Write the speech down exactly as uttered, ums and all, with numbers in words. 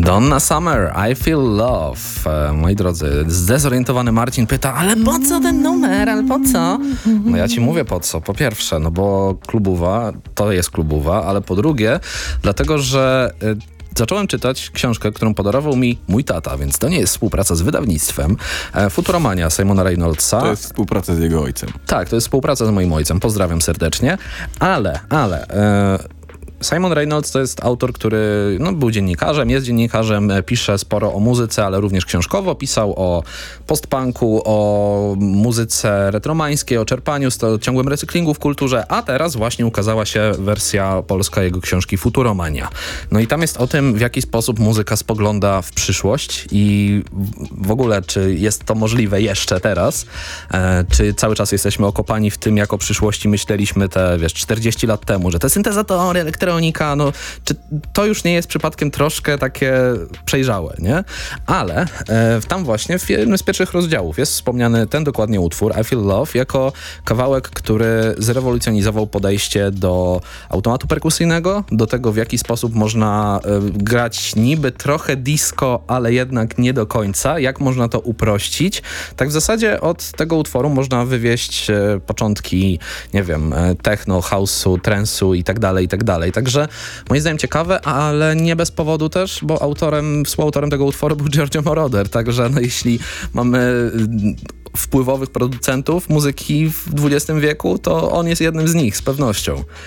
Donna Summer, I Feel Love. E, moi drodzy, zdezorientowany Marcin pyta, ale po co ten numer, ale po co? No ja ci mówię po co. Po pierwsze, no bo klubowa, to jest klubowa, ale po drugie, dlatego, że e, zacząłem czytać książkę, którą podarował mi mój tata, więc to nie jest współpraca z wydawnictwem. E, Futuromania Simona Reynoldsa. To jest współpraca z jego ojcem. Tak, to jest współpraca z moim ojcem. Pozdrawiam serdecznie. Ale, ale... E, Simon Reynolds to jest autor, który no, był dziennikarzem, jest dziennikarzem, pisze sporo o muzyce, ale również książkowo. Pisał o postpunku, o muzyce retromańskiej, o czerpaniu, o ciągłym recyklingu w kulturze, a teraz właśnie ukazała się wersja polska jego książki Futuromania. No i tam jest o tym, w jaki sposób muzyka spogląda w przyszłość i w ogóle, czy jest to możliwe jeszcze teraz, e, czy cały czas jesteśmy okopani w tym, jak o przyszłości myśleliśmy te, wiesz, czterdzieści lat temu, że te syntezatory, elektronika, no, czy to już nie jest przypadkiem troszkę takie przejrzałe, nie? Ale e, tam właśnie w jednym z pierwszych rozdziałów jest wspomniany ten dokładnie utwór, I Feel Love, jako kawałek, który zrewolucjonizował podejście do automatu perkusyjnego, do tego, w jaki sposób można e, grać niby trochę disco, ale jednak nie do końca, jak można to uprościć. Tak w zasadzie od tego utworu można wywieźć e, początki, nie wiem, e, techno, house'u, trance'u i tak dalej, i tak dalej. Także moim zdaniem ciekawe, ale nie bez powodu też, bo autorem, współautorem tego utworu był Giorgio Moroder, także no, jeśli mamy wpływowych producentów muzyki w dwudziestym wieku, to on jest jednym z nich, z pewnością.